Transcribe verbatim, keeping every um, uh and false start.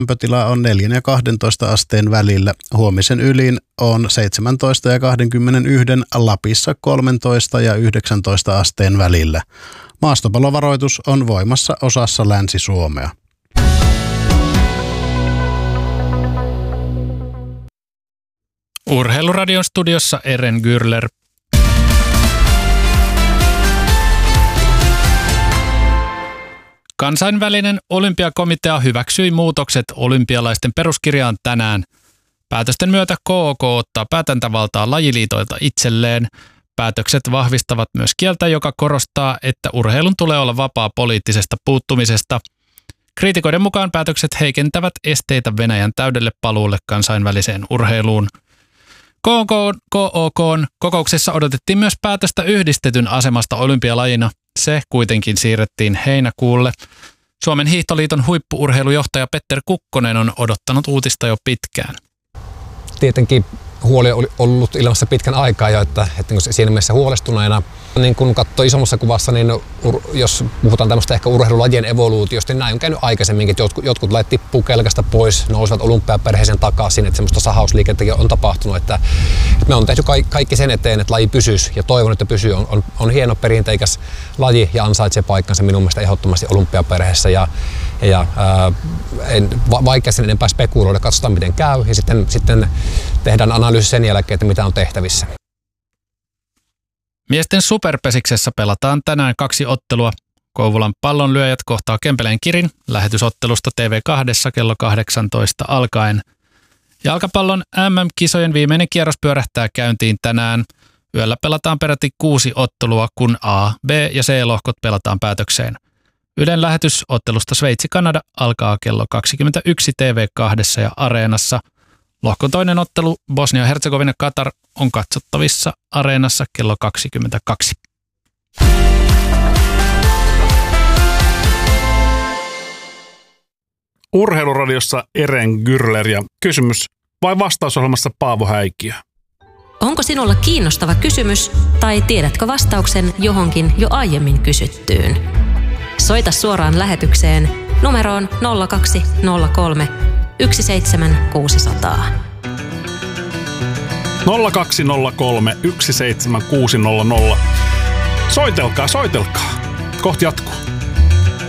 Lämpötila on neljän ja kahdentoista asteen välillä. Huomisen ylin on seitsemäntoista ja kaksikymmentäyksi, Lapissa kolmetoista ja yhdeksäntoista asteen välillä. Maastopallovaroitus on voimassa osassa Länsi-Suomea. Urheiluradion studiossa Eren Gürler. Kansainvälinen olympiakomitea hyväksyi muutokset olympialaisten peruskirjaan tänään. Päätösten myötä K O K ottaa päätäntävaltaa lajiliitoilta itselleen. Päätökset vahvistavat myös kieltä, joka korostaa, että urheilun tulee olla vapaa poliittisesta puuttumisesta. Kriitikoiden mukaan päätökset heikentävät esteitä Venäjän täydelle paluulle kansainväliseen urheiluun. K O K:n kokouksessa odotettiin myös päätöstä yhdistetyn asemasta olympialajina. Se kuitenkin siirrettiin heinäkuulle. Suomen hiihtoliiton huippu-urheilujohtaja Petter Kukkonen on odottanut uutista jo pitkään. Tietenkin huoli oli ollut ilmassa pitkän aikaa jo, että, että siinä mielessä huolestuneena. Niin kun katsoo isommassa kuvassa, niin ur, jos puhutaan tämmöistä ehkä urheilulajien evoluutiosta, niin näin on käynyt aikaisemminkin, että jotkut, jotkut lait tippuu kelkasta pois, nousivat olympiaperheeseen takaisin, että semmoista sahausliikettäkin on tapahtunut. Että, että me on tehty kaikki sen eteen, että laji pysyisi ja toivon, että pysyy. On, on, on hieno perinteikäs laji ja ansaitsee paikkansa minun mielestä ehdottomasti olympiaperheessä. Ja, ja ää, en, va, vaikea sen enempää spekuloida, katsotaan miten käy ja sitten, sitten tehdään analyysi sen jälkeen, että mitä on tehtävissä. Miesten superpesiksessä pelataan tänään kaksi ottelua. Kouvolan pallonlyöjät kohtaa Kempeleen Kirin lähetysottelusta T V kaksi kello kahdeksantoista alkaen. Jalkapallon M M-kisojen viimeinen kierros pyörähtää käyntiin tänään. Yöllä pelataan peräti kuusi ottelua, kun A, B ja C-lohkot pelataan päätökseen. Ylen lähetysottelusta Sveitsi-Kanada alkaa kello kaksikymmentäyksi T V kaksi ja Areenassa. Lohkon toinen ottelu Bosnia-Herzegovina-Katar on katsottavissa Areenassa kello kaksikymmentäkaksi. Urheiluradiossa Eren Gürler ja kysymys vai vastausohjelmassa Paavo Häikkiö. Onko sinulla kiinnostava kysymys tai tiedätkö vastauksen johonkin jo aiemmin kysyttyyn? Soita suoraan lähetykseen numeroon nolla kaksi nolla kolme yksi seitsemän kuusi nolla nolla. nolla kaksi nolla kolme yksi seitsemän kuusi nolla nolla. Soitelkaa, soitelkaa. Kohti jatkuu.